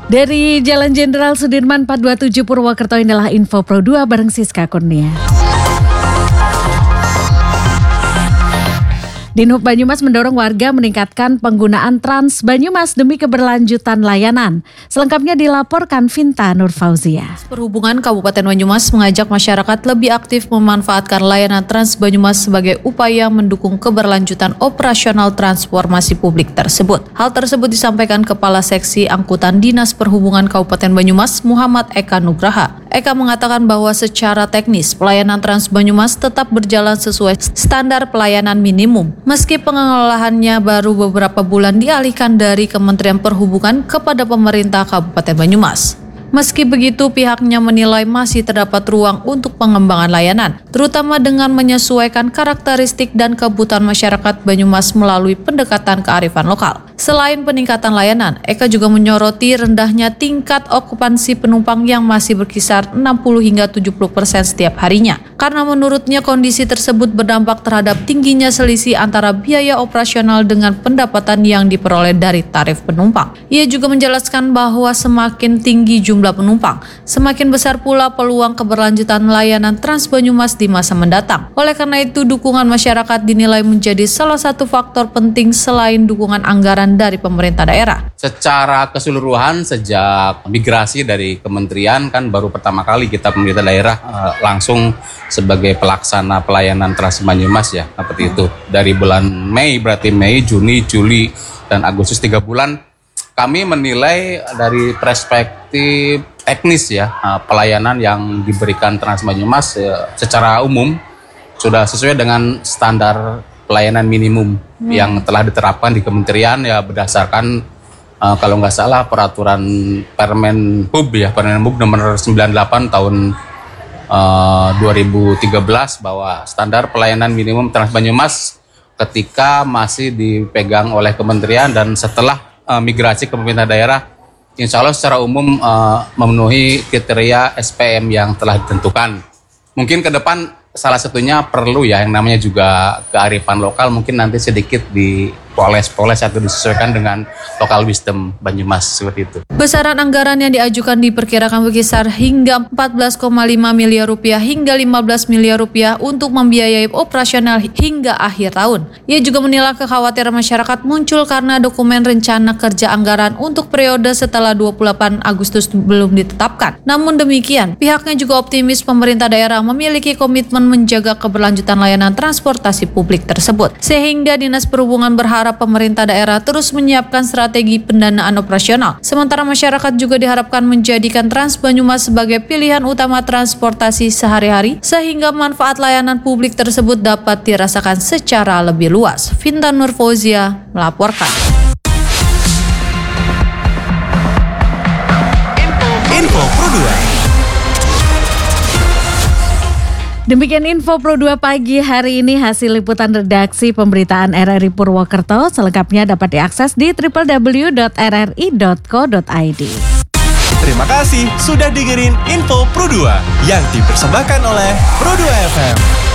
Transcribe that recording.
Dari Jalan Jenderal Sudirman 427 Purwokerto, inilah Info Pro 2 bareng Siska Kurnia. Dinhub Banyumas mendorong warga meningkatkan penggunaan Trans Banyumas demi keberlanjutan layanan. Selengkapnya dilaporkan Vinta Nurfauzia. Perhubungan Kabupaten Banyumas mengajak masyarakat lebih aktif memanfaatkan layanan Trans Banyumas sebagai upaya mendukung keberlanjutan operasional transportasi publik tersebut. Hal tersebut disampaikan Kepala Seksi Angkutan Dinas Perhubungan Kabupaten Banyumas Muhammad Eka Nugraha. Eka mengatakan bahwa secara teknis pelayanan Trans Banyumas tetap berjalan sesuai standar pelayanan minimum. Meski pengelolaannya baru beberapa bulan dialihkan dari Kementerian Perhubungan kepada pemerintah Kabupaten Banyumas. Meski begitu, pihaknya menilai masih terdapat ruang untuk pengembangan layanan, terutama dengan menyesuaikan karakteristik dan kebutuhan masyarakat Banyumas melalui pendekatan kearifan lokal. Selain peningkatan layanan, Eka juga menyoroti rendahnya tingkat okupansi penumpang yang masih berkisar 60 hingga 70% setiap harinya. Karena menurutnya kondisi tersebut berdampak terhadap tingginya selisih antara biaya operasional dengan pendapatan yang diperoleh dari tarif penumpang. Ia juga menjelaskan bahwa semakin tinggi jumlah penumpang, semakin besar pula peluang keberlanjutan layanan Trans Banyumas di masa mendatang. Oleh karena itu, dukungan masyarakat dinilai menjadi salah satu faktor penting selain dukungan anggaran dari pemerintah daerah. Secara keseluruhan sejak migrasi dari kementerian kan baru pertama kali kita pemerintah daerah langsung sebagai pelaksana pelayanan Trans Banyumas ya, seperti itu. Dari bulan Mei, berarti Mei, Juni, Juli, dan Agustus 3 bulan kami menilai dari perspektif teknis ya, pelayanan yang diberikan Trans Banyumas secara umum sudah sesuai dengan standar pelayanan minimum yang telah diterapkan di kementerian ya, berdasarkan kalau nggak salah peraturan Permenhub ya, Permenhub nomor 98 tahun 2013 bahwa standar pelayanan minimum Trans Banyumas ketika masih dipegang oleh kementerian dan setelah migrasi ke pemerintah daerah, insya Allah secara umum memenuhi kriteria SPM yang telah ditentukan. Mungkin ke depan salah satunya perlu ya yang namanya juga kearifan lokal, mungkin nanti sedikit dipoles-poles atau disesuaikan dengan lokal wisdom Banyumas, seperti itu. Besaran anggaran yang diajukan diperkirakan berkisar hingga 14,5 miliar rupiah hingga 15 miliar rupiah untuk membiayai operasional hingga akhir tahun. Ia juga menilai kekhawatiran masyarakat muncul karena dokumen rencana kerja anggaran untuk periode setelah 28 Agustus belum ditetapkan. Namun demikian, pihaknya juga optimis pemerintah daerah memiliki komitmen menjaga keberlanjutan layanan transportasi publik tersebut. Sehingga Dinas Perhubungan berharap pemerintah daerah terus menyiapkan strategi pendanaan operasional. Sementara masyarakat juga diharapkan menjadikan Trans Banyumas sebagai pilihan utama transportasi sehari-hari sehingga manfaat layanan publik tersebut dapat dirasakan secara lebih luas. Vinta Nurfauzia melaporkan. Info Pro 2. Demikian Info Pro 2 pagi hari ini, hasil liputan redaksi pemberitaan RRI Purwokerto. Selengkapnya dapat diakses di www.rri.co.id. Terima kasih sudah dengerin Info Pro 2 yang dipersembahkan oleh Pro 2 FM.